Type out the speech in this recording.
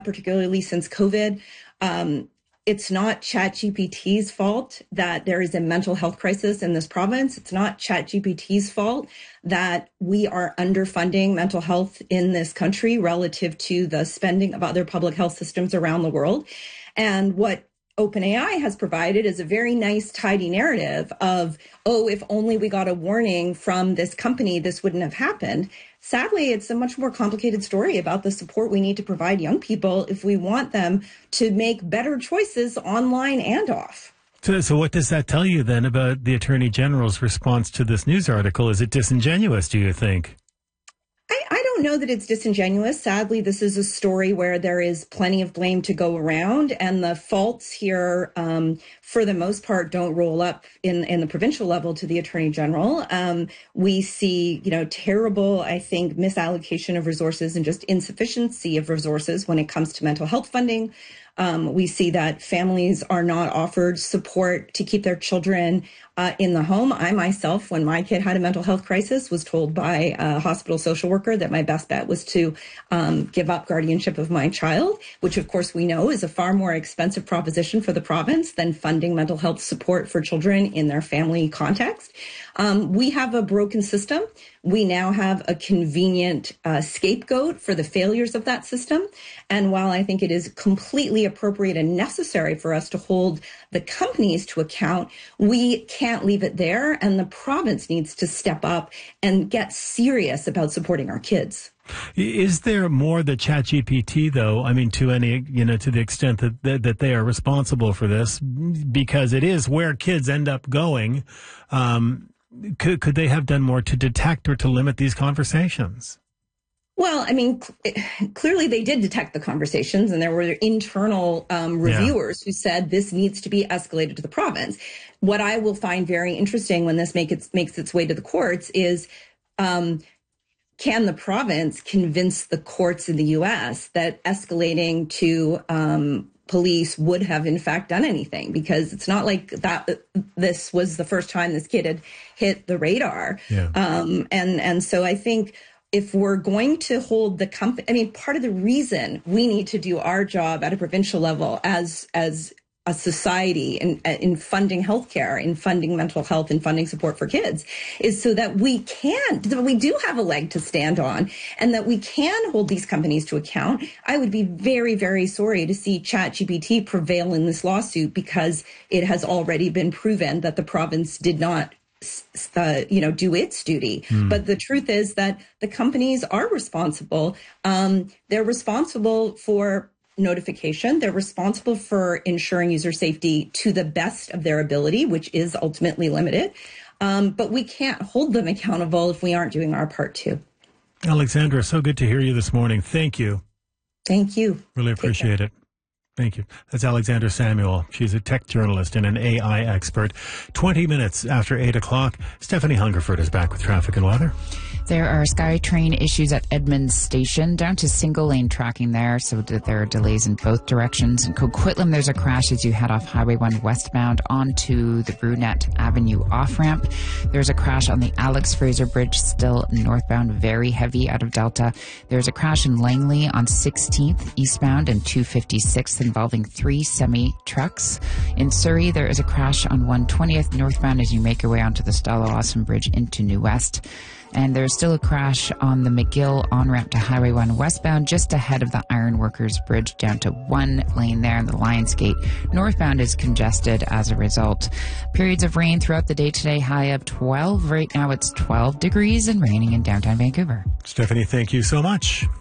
particularly since COVID. It's not ChatGPT's fault that there is a mental health crisis in this province. It's not ChatGPT's fault that we are underfunding mental health in this country relative to the spending of other public health systems around the world. And what OpenAI has provided is a very nice, tidy narrative of, oh, if only we got a warning from this company, this wouldn't have happened. Sadly, it's a much more complicated story about the support we need to provide young people if we want them to make better choices online and off. So what does that tell you then about the Attorney General's response to this news article? Is it disingenuous, do you think? I don't know that it's disingenuous. Sadly, this is a story where there is plenty of blame to go around, and the faults here, for the most part, don't roll up in the provincial level to the Attorney General. We see, terrible, I think, misallocation of resources and just insufficiency of resources when it comes to mental health funding. We see that families are not offered support to keep their children in the home. I myself, when my kid had a mental health crisis, was told by a hospital social worker that my best bet was to give up guardianship of my child, which of course we know is a far more expensive proposition for the province than funding mental health support for children in their family context. We have a broken system. We now have a convenient scapegoat for the failures of that system. And while I think it is completely appropriate and necessary for us to hold the companies to account, we can't leave it there. And the province needs to step up and get serious about supporting our kids. Is there more that ChatGPT, though? I mean, to the extent that they are responsible for this, because it is where kids end up going. Could they have done more to detect or to limit these conversations? Well, I mean, clearly they did detect the conversations, and there were internal reviewers who said this needs to be escalated to the province. What I will find very interesting when this makes its way to the courts is, can the province convince the courts in the U.S. that escalating to police would have in fact done anything? Because it's not like that this was the first time this kid had hit the radar. And so I think if we're going to hold the company, I mean, part of the reason we need to do our job at a provincial level as a society in funding healthcare, in funding mental health, and funding support for kids is so that we do have a leg to stand on, and that we can hold these companies to account. I would be very, very sorry to see ChatGPT prevail in this lawsuit, because it has already been proven that the province did not do its duty. But the truth is that the companies are responsible. They're responsible for notification. They're responsible for ensuring user safety to the best of their ability, which is ultimately limited. But we can't hold them accountable if we aren't doing our part too. Alexandra, so good to hear you this morning. Thank you. Thank you. Really appreciate it. Thank you. That's Alexandra Samuel. She's a tech journalist and an AI expert. 20 minutes after 8 o'clock, Stephanie Hungerford is back with traffic and weather. There are SkyTrain issues at Edmonds Station, down to single-lane tracking there, so that there are delays in both directions. In Coquitlam, there's a crash as you head off Highway 1 westbound onto the Brunette Avenue off-ramp. There's a crash on the Alex Fraser Bridge, still northbound, very heavy out of Delta. There's a crash in Langley on 16th eastbound and 256th involving 3 semi-trucks. In Surrey, there is a crash on 120th northbound as you make your way onto the Stella Awesome Bridge into New West. And there's still a crash on the McGill on-ramp to Highway 1 westbound, just ahead of the Ironworkers Bridge, down to 1 lane there. And the Lionsgate northbound is congested as a result. Periods of rain throughout the day today, high of 12. Right now it's 12 degrees and raining in downtown Vancouver. Stephanie, thank you so much.